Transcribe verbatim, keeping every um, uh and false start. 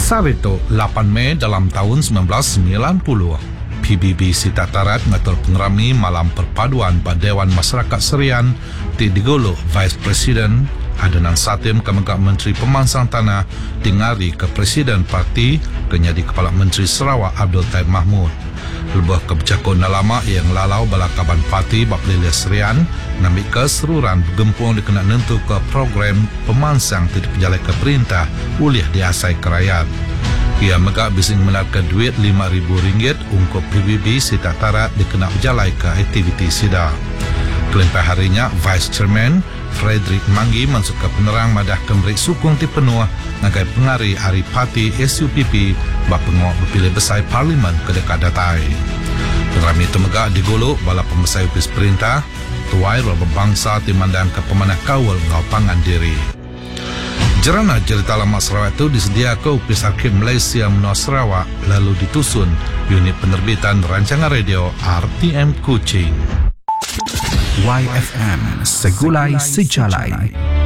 Sarito, lapan Mei dalam tahun sembilan belas sembilan puluh, P B B Sita Tarat ngatur pengerami malam perpaduan pada Dewan Masyarakat Serian di Digolo Vice President Adnan Satim ke Megak Menteri Pemansang Tanah dingari ke Presiden Parti kenyadi Kepala Menteri Sarawak Abdul Taib Mahmud. Lebuh kebijakan lama yang lalau balakaban parti Baplilih Serian ngambil keseruran bergempung dikena nentu ke program pemansang tidak berjalan ke perintah ulih diasai kerayaan. Ia megak bising menarkan duit lima ribu ringgit untuk P B B Sita Tarat dikena berjalan ke aktiviti sida. Kelempah harinya, Vice Chairman Frederick Manggi masuk ke penerang madah kembali sukung ti penuh nagai pengari hari parti S U P P bapengok berpilih besar Parlimen ke dekat datai. Pengerami itu megak digolok bala pembesar upis perintah tuai roh berbangsa timandang ke pemanah kawal ngau pangan diri. Jerana cerita lama Sarawak itu disedia ke upis Arkiv Malaysia Menua Sarawak lalu ditusun unit penerbitan rancangan radio R T M Kuching. Y F M Segulai Sejalai.